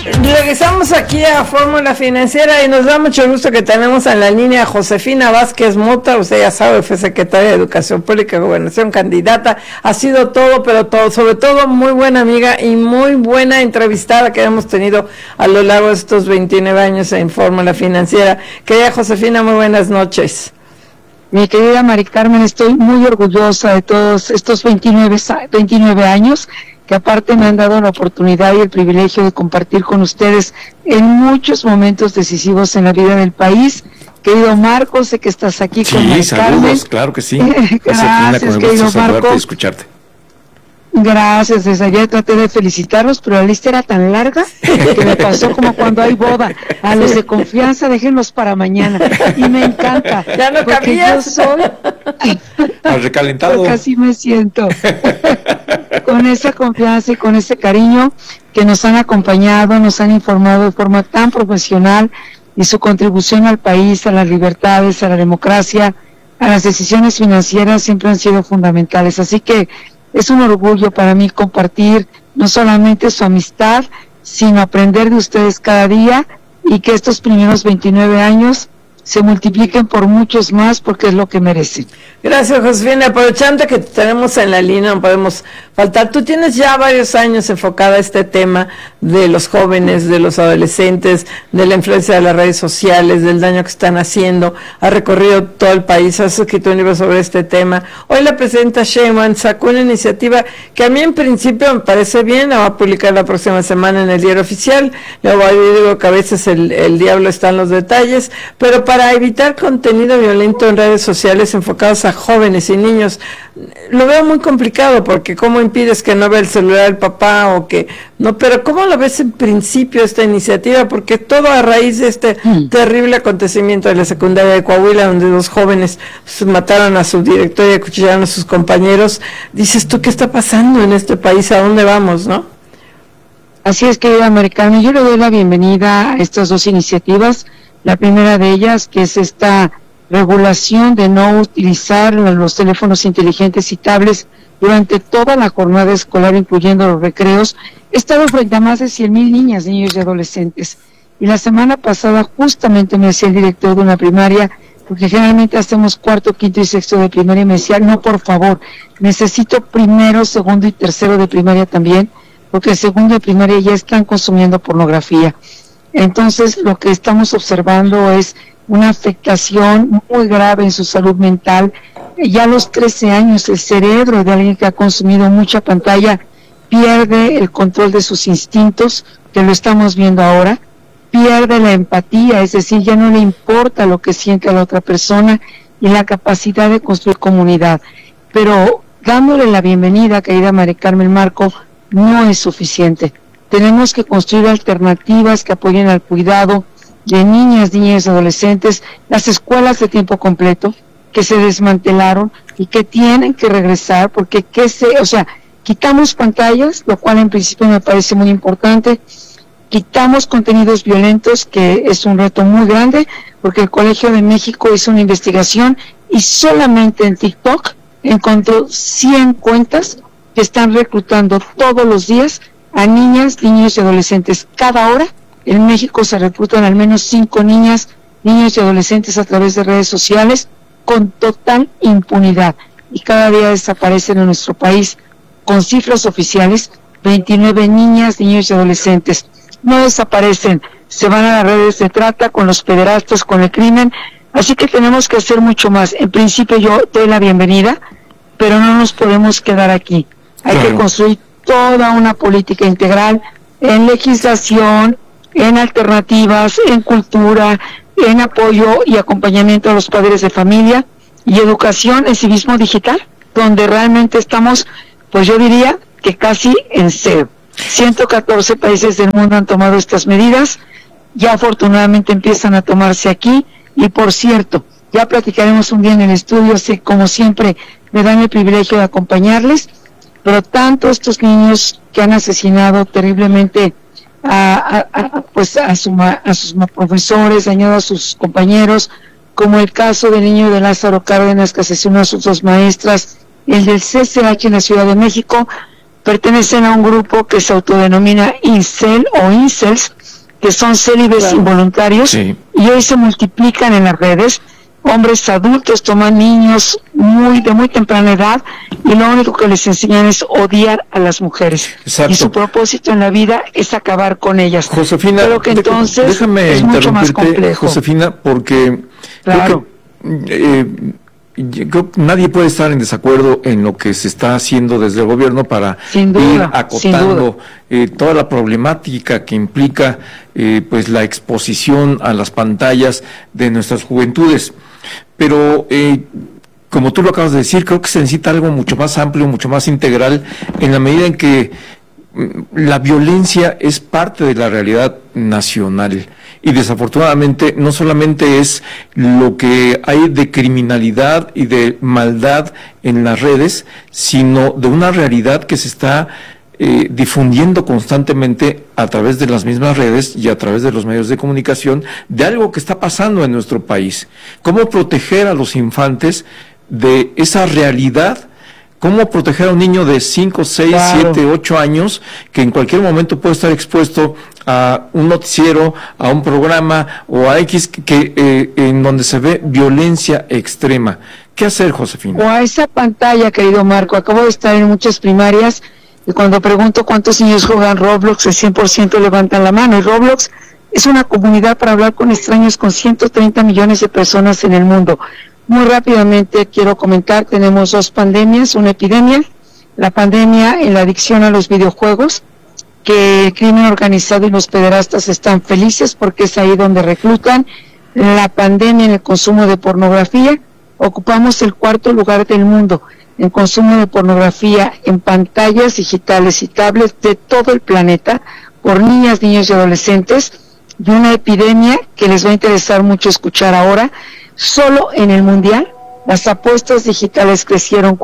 Regresamos aquí a Fórmula Financiera y nos da mucho gusto que tenemos en la línea a Josefina Vázquez Mota. Usted ya sabe, fue secretaria de Educación Pública y Gobernación, candidata, ha sido todo, pero todo, sobre todo muy buena amiga y muy buena entrevistada que hemos tenido a lo largo de estos 29 años en Fórmula Financiera. Querida Josefina, muy buenas noches. Mi querida Mari Carmen, estoy muy orgullosa de todos estos 29 años, que aparte me han dado la oportunidad y el privilegio de compartir con ustedes en muchos momentos decisivos en la vida del país. Querido Marco, sé que estás aquí con Mari Carmen. Saludos, claro que sí. Gracias, querido Marco. Y escucharte. Gracias, desde ayer traté de felicitarlos, pero la lista era tan larga que me pasó como cuando hay boda. A los de confianza, déjenlos para mañana. Y me encanta. Ya no cabías. Yo soy... Al recalentado. Porque así me siento. Con esa confianza y con ese cariño que nos han acompañado, nos han informado de forma tan profesional, y su contribución al país, a las libertades, a la democracia, a las decisiones financieras siempre han sido fundamentales. Así que es un orgullo para mí compartir no solamente su amistad, sino aprender de ustedes cada día, y que estos primeros 29 años se multipliquen por muchos más, porque es lo que merecen. Gracias, Josefina. Aprovechando que tenemos en la línea, no podemos faltar. Tú tienes ya varios años enfocada a este tema de los jóvenes, de los adolescentes, de la influencia de las redes sociales, del daño que están haciendo. Ha recorrido todo el país, has escrito un libro sobre este tema. Hoy la presidenta Sheinbaum sacó una iniciativa que a mí en principio me parece bien, la va a publicar la próxima semana en el Diario Oficial. Yo digo que a veces el diablo está en los detalles, pero para evitar contenido violento en redes sociales enfocados a jóvenes y niños, lo veo muy complicado, porque ¿cómo impides que no vea el celular el papá o que no? Pero ¿cómo lo ves en principio esta iniciativa? Porque todo a raíz de este terrible acontecimiento de la secundaria de Coahuila, donde 2 jóvenes mataron a su director y acuchillaron a sus compañeros. Dices tú, ¿qué está pasando en este país? ¿A dónde vamos, no? Así es, querida americana, yo le doy la bienvenida a estas 2 iniciativas. La primera de ellas, que es esta regulación de no utilizar los teléfonos inteligentes y tablets durante toda la jornada escolar, incluyendo los recreos. He estado frente a más de 100,000 niñas, niños y adolescentes. Y la semana pasada justamente me decía el director de una primaria, porque generalmente hacemos 4., 5. y 6. de primaria, y me decía, no, por favor, necesito 1., 2. y 3. de primaria también, porque en 2. de primaria ya están consumiendo pornografía. Entonces, lo que estamos observando es una afectación muy grave en su salud mental. Ya a los 13 años, el cerebro de alguien que ha consumido mucha pantalla pierde el control de sus instintos, que lo estamos viendo ahora, pierde la empatía, es decir, ya no le importa lo que siente a la otra persona, y la capacidad de construir comunidad. Pero dándole la bienvenida, querida Mari Carmen, Marco, no es suficiente. Tenemos que construir alternativas que apoyen al cuidado de niñas, niños y adolescentes, las escuelas de tiempo completo que se desmantelaron y que tienen que regresar, porque quitamos pantallas, lo cual en principio me parece muy importante, quitamos contenidos violentos, que es un reto muy grande, porque el Colegio de México hizo una investigación y solamente en TikTok encontró 100 cuentas que están reclutando todos los días a niñas, niños y adolescentes. Cada hora en México se reclutan al menos 5 niñas, niños y adolescentes a través de redes sociales con total impunidad, y cada día desaparecen en nuestro país, con cifras oficiales, 29 niñas, niños y adolescentes. No desaparecen, se van a las redes de trata con los pederastas, con el crimen. Así que tenemos que hacer mucho más. En principio yo doy la bienvenida, pero no nos podemos quedar aquí. Hay que construir toda una política integral en legislación, en alternativas, en cultura, en apoyo y acompañamiento a los padres de familia, y educación en civismo digital, donde realmente estamos, pues yo diría que casi en 0. 114 países del mundo han tomado estas medidas, ya afortunadamente empiezan a tomarse aquí, y por cierto, ya platicaremos un día en el estudio, así como siempre me dan el privilegio de acompañarles, pero tanto estos niños que han asesinado terriblemente a sus profesores, dañado a sus compañeros, como el caso del niño de Lázaro Cárdenas que asesinó a sus 2 maestras, el del CCH en la Ciudad de México, pertenecen a un grupo que se autodenomina incel o incels, que son célibes involuntarios, Sí. y hoy se multiplican en las redes. Hombres adultos toman niños de muy temprana edad y lo único que les enseñan es odiar a las mujeres. Exacto. Y su propósito en la vida es acabar con ellas. Josefina, pero que entonces déjame es mucho más complejo. Josefina, porque Claro. yo creo que nadie puede estar en desacuerdo en lo que se está haciendo desde el gobierno para Sin duda, ir sin acotando toda la problemática que implica pues la exposición a las pantallas de nuestras juventudes. Pero como tú lo acabas de decir, creo que se necesita algo mucho más amplio, mucho más integral, en la medida en que la violencia es parte de la realidad nacional y desafortunadamente no solamente es lo que hay de criminalidad y de maldad en las redes, sino de una realidad que se está difundiendo constantemente a través de las mismas redes y a través de los medios de comunicación de algo que está pasando en nuestro país. ¿Cómo proteger a los infantes de esa realidad? ¿Cómo proteger a un niño de 5, 6, Claro. 7, 8 años que en cualquier momento puede estar expuesto a un noticiero, a un programa o a X en donde se ve violencia extrema? ¿Qué hacer, Josefina? O a esa pantalla, querido Marco. Acabo de estar en muchas primarias y cuando pregunto cuántos niños juegan Roblox, el 100% levantan la mano. Y Roblox es una comunidad para hablar con extraños con 130 millones de personas en el mundo. Muy rápidamente quiero comentar, tenemos 2 pandemias, una epidemia, la pandemia en la adicción a los videojuegos, que el crimen organizado y los pederastas están felices porque es ahí donde reclutan. La pandemia en el consumo de pornografía, ocupamos el 4º lugar del mundo en consumo de pornografía en pantallas digitales y tablets de todo el planeta por niñas, niños y adolescentes, y una epidemia que les va a interesar mucho escuchar ahora. Solo en el mundial las apuestas digitales crecieron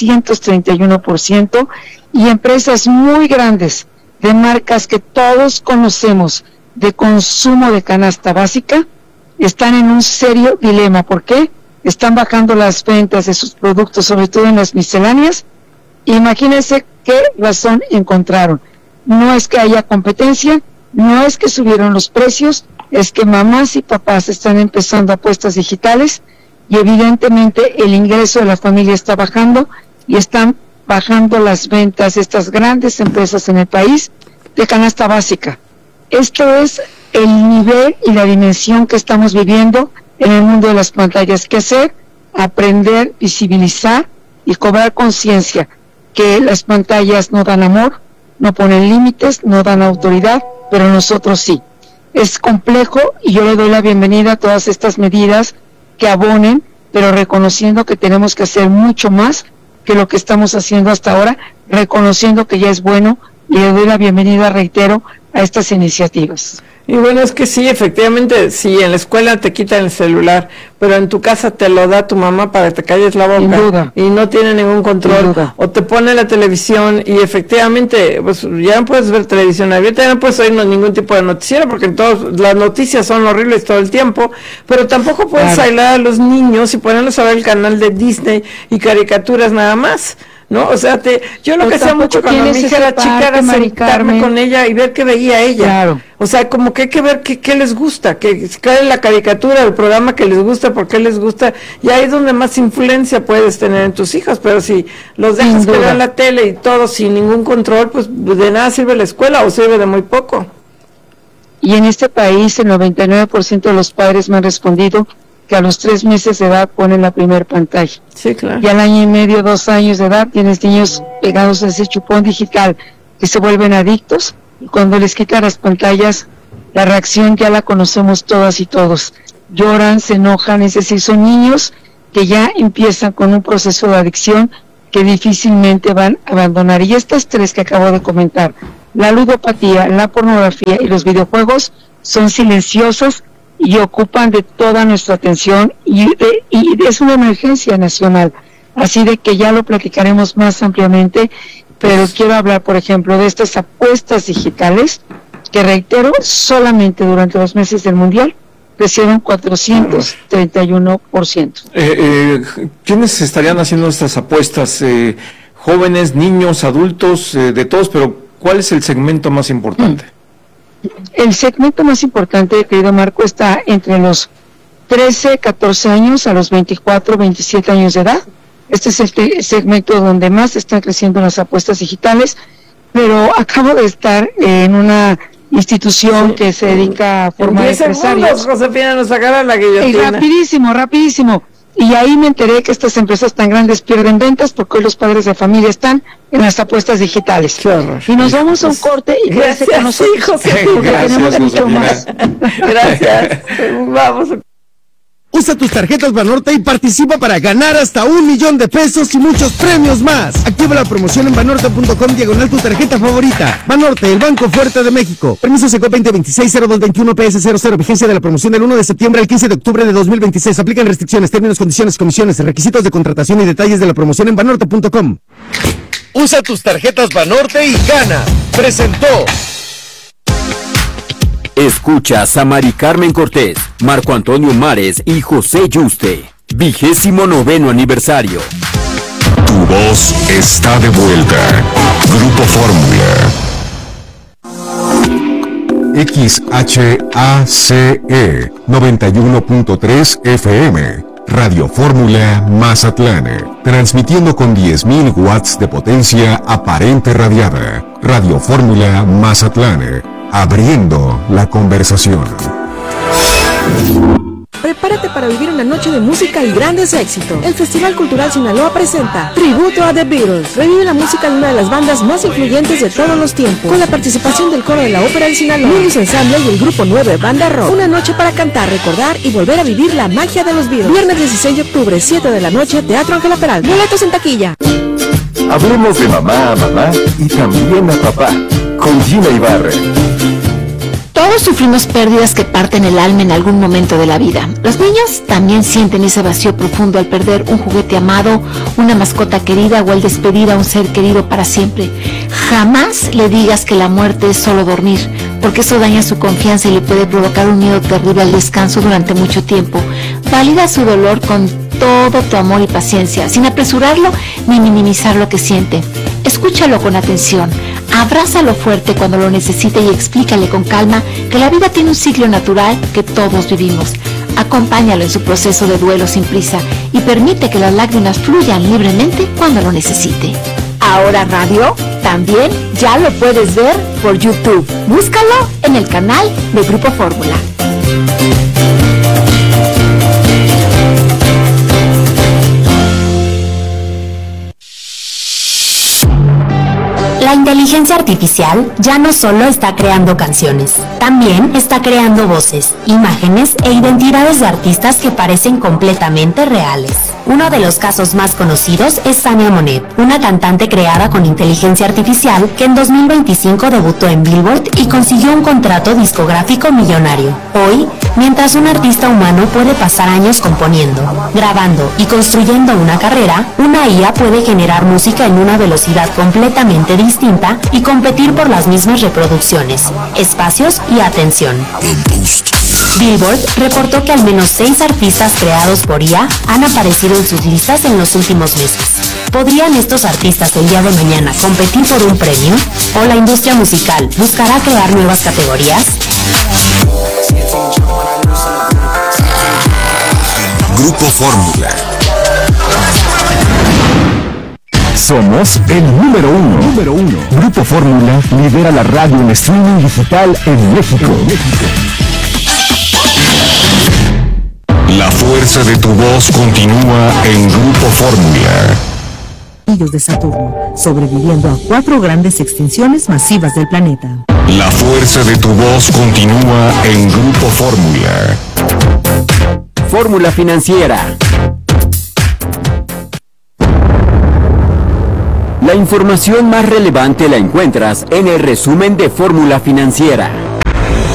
431% y empresas muy grandes de marcas que todos conocemos de consumo de canasta básica están en un serio dilema. ¿Por qué? Están bajando las ventas de sus productos, sobre todo en las misceláneas. Imagínense qué razón encontraron. No es que haya competencia, no es que subieron los precios, es que mamás y papás están empezando apuestas digitales y evidentemente el ingreso de la familia está bajando y están bajando las ventas de estas grandes empresas en el país de canasta básica. Esto es el nivel y la dimensión que estamos viviendo en el mundo de las pantallas. ¿Qué hacer? Aprender, visibilizar y cobrar conciencia que las pantallas no dan amor, no ponen límites, no dan autoridad, pero nosotros sí. Es complejo y yo le doy la bienvenida a todas estas medidas que abonen, pero reconociendo que tenemos que hacer mucho más que lo que estamos haciendo hasta ahora, reconociendo que ya es bueno, y le doy la bienvenida, reitero, a estas iniciativas. Y bueno, es que sí, efectivamente, sí, en la escuela te quitan el celular, pero en tu casa te lo da tu mamá para que te calles la boca. Sin duda. Y no tiene ningún control. Sin duda. O te pone la televisión y efectivamente, pues ya no puedes ver televisión abierta, ya no puedes oír ningún tipo de noticiero, porque las noticias son horribles todo el tiempo, pero tampoco puedes aislar a los niños y ponerlos a ver el canal de Disney y caricaturas nada más. ¿No? O sea, yo lo que hacía mucho cuando mi hija era chica era sentarme con ella y ver qué veía ella. Claro. O sea, como que hay que ver qué les gusta, cuál es la caricatura, el programa que les gusta, por qué les gusta, y ahí es donde más influencia puedes tener en tus hijos. Pero si los dejas que vean la tele y todo sin ningún control, pues de nada sirve la escuela o sirve de muy poco. Y en este país el 99% de los padres me han respondido que a los 3 meses de edad ponen la primer pantalla. Sí, claro. Y al año y medio, 2 años de edad, tienes niños pegados a ese chupón digital que se vuelven adictos, y cuando les quitan las pantallas, la reacción ya la conocemos todas y todos. Lloran, se enojan, es decir, son niños que ya empiezan con un proceso de adicción que difícilmente van a abandonar. Y estas 3 que acabo de comentar, la ludopatía, la pornografía y los videojuegos, son silenciosas y ocupan de toda nuestra atención y es una emergencia nacional, así de que ya lo platicaremos más ampliamente, pero quiero hablar, por ejemplo, de estas apuestas digitales que, reitero, solamente durante los meses del Mundial crecieron 431%. ¿Quiénes estarían haciendo estas apuestas, jóvenes, niños, adultos, de todos, pero ¿cuál es el segmento más importante? El segmento más importante, querido Marco, está entre los 13, 14 años a los 24, 27 años de edad. Este es el segmento donde más están creciendo las apuestas digitales, pero acabo de estar en una institución que se dedica a formar empresarios. Josefina nos sacará la guillotina. Rapidísimo. Y ahí me enteré que estas empresas tan grandes pierden ventas porque hoy los padres de familia están en las apuestas digitales. Qué horror. Y nos vamos a un corte y gracias con nosotros, porque tenemos mucho más. Gracias. Vamos. Usa tus tarjetas Banorte y participa para ganar hasta 1 millón de pesos y muchos premios más. Activa la promoción en banorte.com/tu tarjeta favorita. Banorte, el banco fuerte de México. Permiso SECO 2026-0221 PS00. Vigencia de la promoción del 1 de septiembre al 15 de octubre de 2026. Aplican restricciones, términos, condiciones, comisiones, requisitos de contratación y detalles de la promoción en banorte.com. Usa tus tarjetas Banorte y gana. Presentó. Escuchas a Mari Carmen Cortés, Marco Antonio Mares y José Yuste. 29º aniversario. Tu voz está de vuelta. Grupo Fórmula. XHACE 91.3 FM. Radio Fórmula Mazatlán. Transmitiendo con 10.000 watts de potencia aparente radiada. Radio Fórmula Mazatlán. Abriendo la conversación. Prepárate para vivir una noche de música y grandes éxitos. El Festival Cultural Sinaloa presenta Tributo a The Beatles. Revive la música de una de las bandas más influyentes de todos los tiempos, con la participación del coro de la Ópera de Sinaloa, Luz Ensamble y el Grupo 9 Banda Rock. Una noche para cantar, recordar y volver a vivir la magia de los Beatles. Viernes 16 de octubre, 7 de la noche, Teatro Ángela Peralta. Boletos en taquilla. Hablemos de mamá a mamá y también a papá, con Gina Ibarra. Todos sufrimos pérdidas que parten el alma en algún momento de la vida. Los niños también sienten ese vacío profundo al perder un juguete amado, una mascota querida o al despedir a un ser querido para siempre. Jamás le digas que la muerte es solo dormir, porque eso daña su confianza y le puede provocar un miedo terrible al descanso durante mucho tiempo. Valida su dolor con todo tu amor y paciencia, sin apresurarlo ni minimizar lo que siente. Escúchalo con atención, abrázalo fuerte cuando lo necesite y explícale con calma que la vida tiene un ciclo natural que todos vivimos. Acompáñalo en su proceso de duelo sin prisa y permite que las lágrimas fluyan libremente cuando lo necesite. Ahora Radio también ya lo puedes ver por YouTube. Búscalo en el canal de Grupo Fórmula. La inteligencia artificial ya no solo está creando canciones, también está creando voces, imágenes e identidades de artistas que parecen completamente reales. Uno de los casos más conocidos es Sania Monet, una cantante creada con inteligencia artificial que en 2025 debutó en Billboard y consiguió un contrato discográfico millonario. Hoy, mientras un artista humano puede pasar años componiendo, grabando y construyendo una carrera, una IA puede generar música en una velocidad completamente distinta y competir por las mismas reproducciones, espacios y atención. Billboard reportó que al menos 6 artistas creados por IA han aparecido en sus listas en los últimos meses. ¿Podrían estos artistas el día de mañana competir por un premio? ¿O la industria musical buscará crear nuevas categorías? Grupo Fórmula. Somos el número uno. Grupo Fórmula lidera la radio en streaming digital en México. La fuerza de tu voz continúa en Grupo Fórmula. Anillos de Saturno, sobreviviendo a 4 grandes extinciones masivas del planeta. La fuerza de tu voz continúa en Grupo Fórmula. Fórmula Financiera. La información más relevante la encuentras en el resumen de Fórmula Financiera.